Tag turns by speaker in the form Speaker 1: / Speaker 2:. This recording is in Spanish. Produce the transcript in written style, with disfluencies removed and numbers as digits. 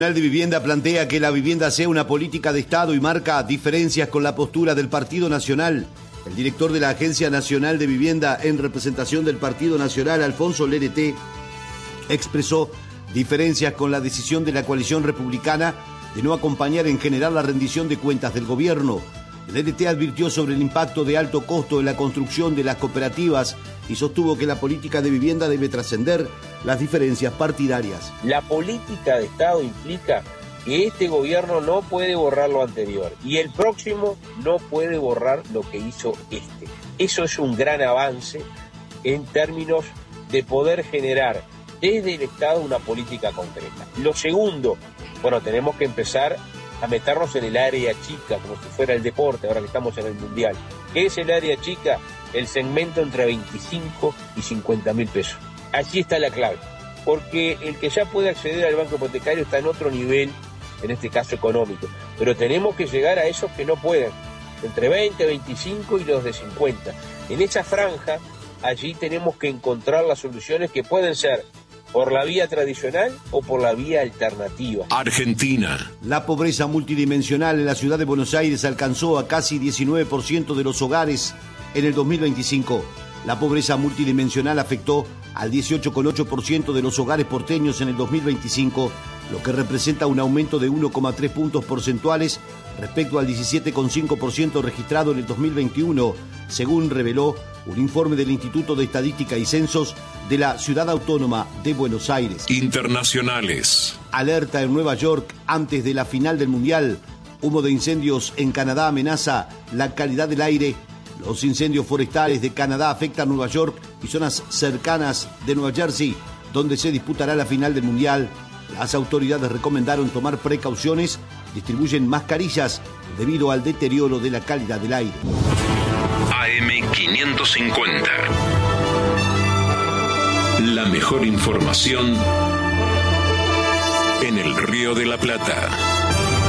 Speaker 1: Nacional de Vivienda plantea que la vivienda sea una política de Estado y marca diferencias con la postura del Partido Nacional. El director de la Agencia Nacional de Vivienda en representación del Partido Nacional, Alfonso Lerete, expresó diferencias con la decisión de la coalición republicana de no acompañar en general la rendición de cuentas del gobierno. Lerete advirtió sobre el impacto de alto costo en la construcción de las cooperativas y sostuvo que la política de vivienda debe trascender las diferencias partidarias.
Speaker 2: La política de Estado implica que este gobierno no puede borrar lo anterior y el próximo no puede borrar lo que hizo este. Eso es un gran avance en términos de poder generar desde el Estado una política concreta. Lo segundo, tenemos que empezar a meternos en el área chica, como si fuera el deporte, ahora que estamos en el Mundial. ¿Qué es el área chica? El segmento entre 25 y 50 mil pesos. Allí está la clave, porque el que ya puede acceder al banco hipotecario está en otro nivel, en este caso económico, pero tenemos que llegar a esos que no pueden, entre 20, 25 y los de 50. En esa franja, allí tenemos que encontrar las soluciones que pueden ser por la vía tradicional o por la vía alternativa.
Speaker 3: Argentina.
Speaker 1: La pobreza multidimensional en la ciudad de Buenos Aires alcanzó a casi 19% de los hogares en el 2025. La pobreza multidimensional afectó al 18,8% de los hogares porteños en el 2025, lo que representa un aumento de 1,3 puntos porcentuales respecto al 17,5% registrado en el 2021, según reveló un informe del Instituto de Estadística y Censos de la Ciudad Autónoma de Buenos Aires.
Speaker 3: Internacionales.
Speaker 1: Alerta en Nueva York antes de la final del Mundial. Humo de incendios en Canadá amenaza la calidad del aire. Los incendios forestales de Canadá afectan Nueva York y zonas cercanas de Nueva Jersey, donde se disputará la final del Mundial. Las autoridades recomendaron tomar precauciones, distribuyen mascarillas debido al deterioro de la calidad del aire.
Speaker 3: AM550. La mejor información en el Río de la Plata.